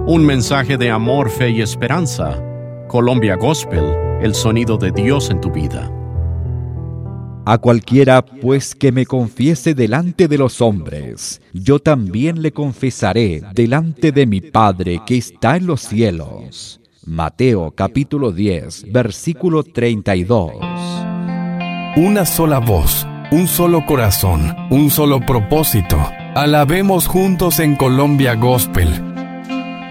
Un mensaje de amor, fe y esperanza. Colombia Gospel, el sonido de Dios en tu vida. A cualquiera, pues, que me confiese delante de los hombres, yo también le confesaré delante de mi Padre que está en los cielos. Mateo capítulo 10, versículo 32. Una sola voz, un solo corazón, un solo propósito. Alabemos juntos en Colombia Gospel,